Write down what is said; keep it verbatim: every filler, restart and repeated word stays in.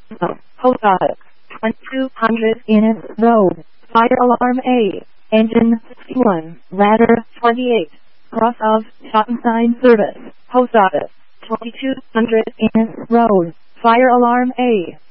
Post Office, twenty-two hundred Innis Road, Fire Alarm A, Engine sixty-one, Ladder twenty-eight, Cross of Schottenstein Service, Post Office, twenty-two hundred Innis Road, Fire Alarm A.